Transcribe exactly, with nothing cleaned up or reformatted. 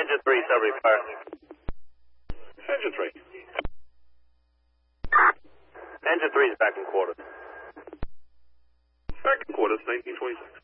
Engine three, Sudbury Fire. Engine three. Engine three is back in quarters. Back in quarters, nineteen twenty-six.